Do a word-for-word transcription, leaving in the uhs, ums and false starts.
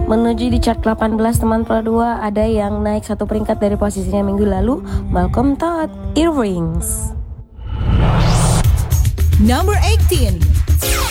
Menuju di chart delapan belas teman Pro dua, ada yang naik satu peringkat dari posisinya minggu lalu, Malcolm Todd, Earrings. Number eighteen.